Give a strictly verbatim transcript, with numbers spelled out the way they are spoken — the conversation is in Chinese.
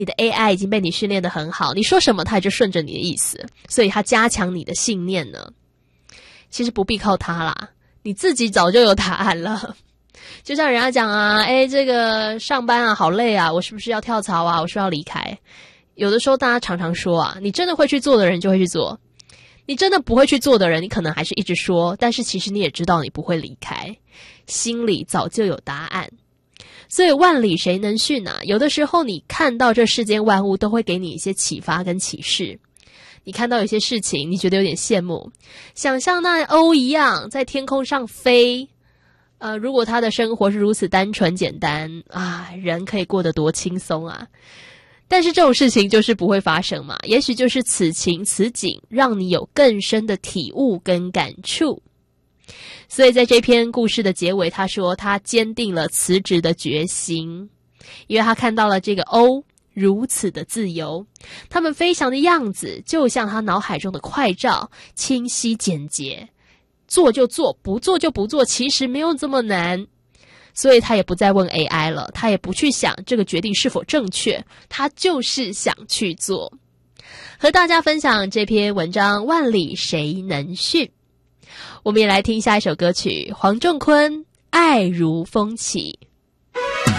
你的 A I 已经被你训练得很好，你说什么它就顺着你的意思，所以它加强你的信念呢，其实不必靠它啦，你自己早就有答案了。就像人家讲啊，诶，这个上班啊好累啊，我是不是要跳槽啊，我是不是要离开？有的时候大家常常说啊，你真的会去做的人就会去做，你真的不会去做的人，你可能还是一直说，但是其实你也知道你不会离开，心里早就有答案。所以万里谁能驯啊，有的时候你看到这世间万物都会给你一些启发跟启示。你看到有些事情你觉得有点羡慕，想像那鸥一样在天空上飞，呃，如果他的生活是如此单纯简单啊，人可以过得多轻松啊。但是这种事情就是不会发生嘛，也许就是此情此景让你有更深的体悟跟感触。所以在这篇故事的结尾，他说他坚定了辞职的决心，因为他看到了这个鸥如此的自由，他们飞翔的样子就像他脑海中的快照，清晰简洁，做就做，不做就不做，其实没有这么难。所以他也不再问 A I 了，他也不去想这个决定是否正确，他就是想去做。和大家分享这篇文章，万里谁能驯。我们也来听下一首歌曲，黄仲坤《爱如风起》。